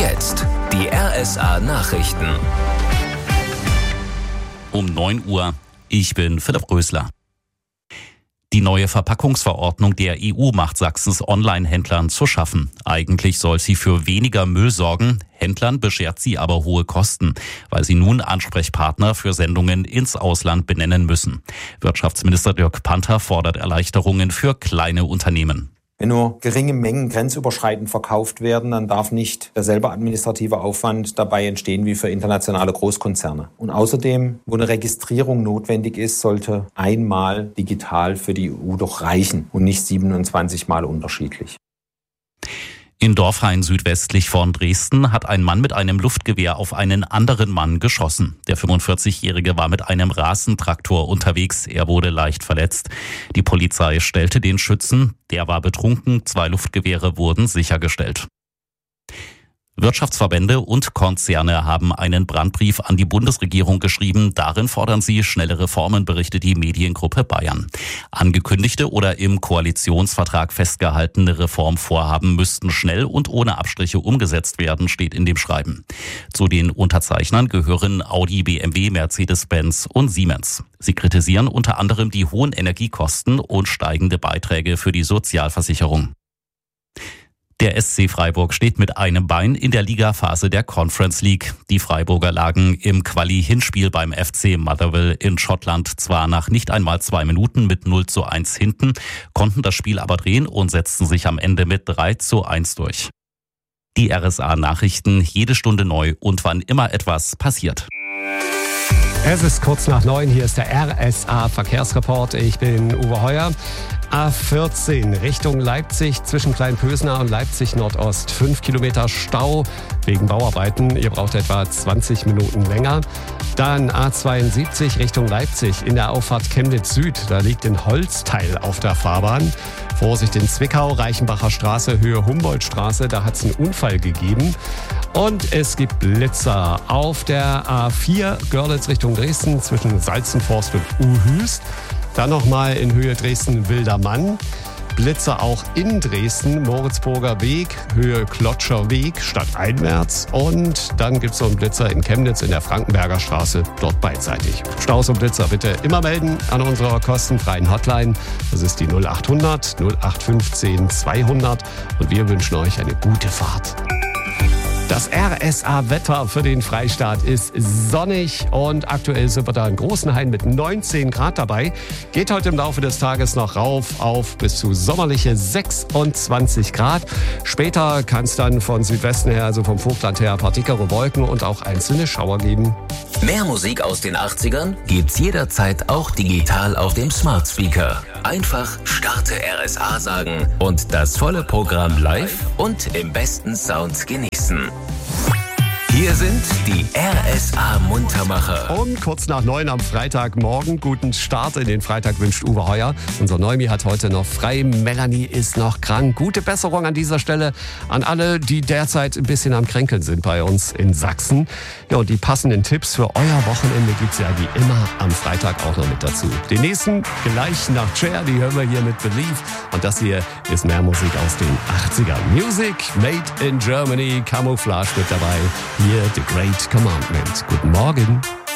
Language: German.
jetzt die RSA Nachrichten. Um 9 Uhr. Ich bin Philipp Rösler. Die neue Verpackungsverordnung der EU macht Sachsens Online-Händlern zu schaffen. Eigentlich soll sie für weniger Müll sorgen. Händlern beschert sie aber hohe Kosten, weil sie nun Ansprechpartner für Sendungen ins Ausland benennen müssen. Wirtschaftsminister Dirk Panther fordert Erleichterungen für kleine Unternehmen. Wenn nur geringe Mengen grenzüberschreitend verkauft werden, dann darf nicht derselbe administrative Aufwand dabei entstehen wie für internationale Großkonzerne. Und außerdem, wo eine Registrierung notwendig ist, sollte einmal digital für die EU doch reichen und nicht 27 Mal unterschiedlich. In Dorfhain südwestlich von Dresden hat ein Mann mit einem Luftgewehr auf einen anderen Mann geschossen. Der 45-Jährige war mit einem Rasentraktor unterwegs. Er wurde leicht verletzt. Die Polizei stellte den Schützen. Der war betrunken. 2 Luftgewehre wurden sichergestellt. Wirtschaftsverbände und Konzerne haben einen Brandbrief an die Bundesregierung geschrieben. Darin fordern sie schnelle Reformen, berichtet die Mediengruppe Bayern. Angekündigte oder im Koalitionsvertrag festgehaltene Reformvorhaben müssten schnell und ohne Abstriche umgesetzt werden, steht in dem Schreiben. Zu den Unterzeichnern gehören Audi, BMW, Mercedes-Benz und Siemens. Sie kritisieren unter anderem die hohen Energiekosten und steigende Beiträge für die Sozialversicherung. Der SC Freiburg steht mit einem Bein in der Ligaphase der Conference League. Die Freiburger lagen im Quali-Hinspiel beim FC Motherwell in Schottland zwar nach nicht einmal 2 Minuten mit 0:1 hinten, konnten das Spiel aber drehen und setzten sich am Ende mit 3:1 durch. Die RSA Nachrichten, jede Stunde neu und wann immer etwas passiert. Es ist kurz nach 9, hier ist der RSA Verkehrsreport. Ich bin Uwe Heuer. A14 Richtung Leipzig zwischen Kleinpösner und Leipzig Nordost. 5 Kilometer Stau wegen Bauarbeiten. Ihr braucht etwa 20 Minuten länger. Dann A72 Richtung Leipzig in der Auffahrt Chemnitz Süd. Da liegt ein Holzteil auf der Fahrbahn. Vorsicht in Zwickau, Reichenbacher Straße, Höhe Humboldtstraße. Da hat es einen Unfall gegeben. Und es gibt Blitzer auf der A4 Görlitz Richtung Dresden zwischen Salzenforst und Uhüst. Dann nochmal in Höhe Dresden-Wildermann. Blitzer auch in Dresden, Moritzburger Weg, Höhe Klotscher Weg, stadteinwärts. Und dann gibt es noch einen Blitzer in Chemnitz in der Frankenberger Straße, dort beidseitig. Staus und Blitzer bitte immer melden an unserer kostenfreien Hotline. Das ist die 0800 0815 200. Und wir wünschen euch eine gute Fahrt. Das RSA-Wetter für den Freistaat ist sonnig und aktuell sind wir da in Großenhain mit 19 Grad dabei. Geht heute im Laufe des Tages noch rauf auf bis zu sommerliche 26 Grad. Später kann es dann von Südwesten her, also vom Vogtland her, ein paar dickere Wolken und auch einzelne Schauer geben. Mehr Musik aus den 80ern gibt's jederzeit auch digital auf dem Smart Speaker. Einfach Starte RSA sagen und das volle Programm live und im besten Sound genießen. Hier sind die RSA-Muntermacher. Um kurz nach 9 am Freitagmorgen. Guten Start in den Freitag wünscht Uwe Heuer. Unser Neumi hat heute noch frei. Melanie ist noch krank. Gute Besserung an dieser Stelle an alle, die derzeit ein bisschen am Kränkeln sind bei uns in Sachsen. Ja, und die passenden Tipps für euer Wochenende gibt's ja wie immer am Freitag auch noch mit dazu. Den nächsten gleich nach Cher, die hören wir hier mit Believe. Und das hier ist mehr Musik aus den 80ern. Music made in Germany, Camouflage mit dabei. Hier The Great Commandment. Guten Morgen.